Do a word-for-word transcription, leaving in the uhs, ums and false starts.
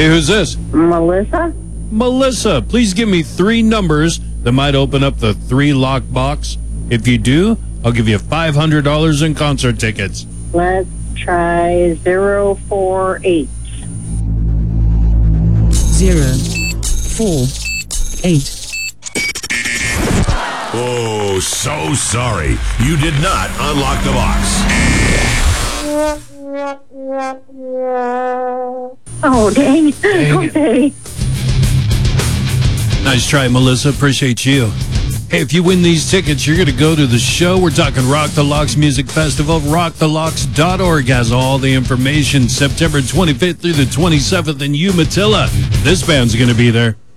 Hey, who's this? Melissa? Melissa, please give me three numbers that might open up the three lock box. If you do, I'll give you five hundred dollars in concert tickets. Let's try zero four eight. Zero, four, eight. Oh, so sorry. You did not unlock the box. Oh, dang. Dang it. Okay. Nice try, Melissa. Appreciate you. Hey, if you win these tickets, you're going to go to the show. We're talking Rock the Locks Music Festival. rock the locks dot org has all the information. September twenty-fifth through the twenty-seventh in Umatilla. This band's going to be there.